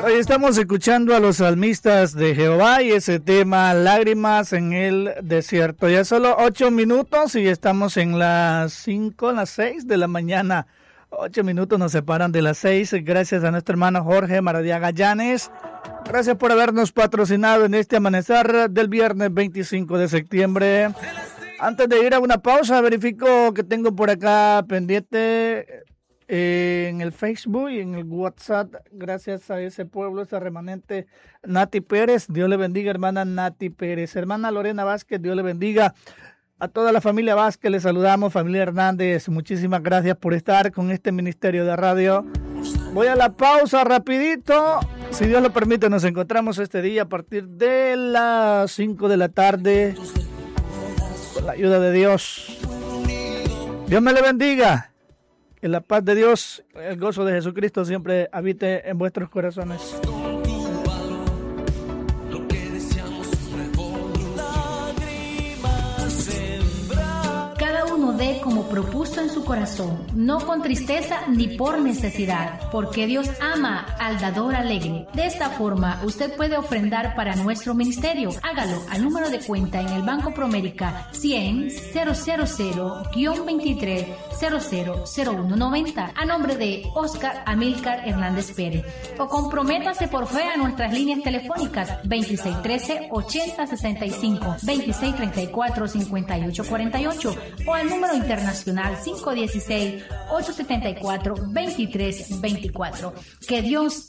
Hoy estamos escuchando a los salmistas de Jehová y ese tema, Lágrimas en el desierto. Ya solo 8 minutos y estamos en las 6 de la mañana. 8 minutos nos separan de las 6. Gracias a nuestro hermano Jorge Maradiaga Llanes. Gracias por habernos patrocinado en este amanecer del viernes 25 de septiembre. Antes de ir a una pausa, verifico que tengo por acá pendiente en el Facebook y en el WhatsApp, gracias a ese pueblo, ese remanente, Nati Pérez. Dios le bendiga, hermana Nati Pérez. Hermana Lorena Vázquez, Dios le bendiga. A toda la familia Vázquez les saludamos, familia Hernández, muchísimas gracias por estar con este ministerio de radio. Voy a la pausa rapidito. Si Dios lo permite, nos encontramos este día a partir de las 5 de la tarde. Con la ayuda de Dios. Dios me le bendiga. Que la paz de Dios, el gozo de Jesucristo siempre habite en vuestros corazones. Dé como propuso en su corazón, no con tristeza ni por necesidad, porque Dios ama al dador alegre. De esta forma, usted puede ofrendar para nuestro ministerio. Hágalo al número de cuenta en el Banco Promérica 100-000-23-000190 a nombre de Oscar Amílcar Hernández Pérez. O comprométase por fe a nuestras líneas telefónicas 2613-8065, 2634-5848 o al número internacional 516-874-2324. Que Dios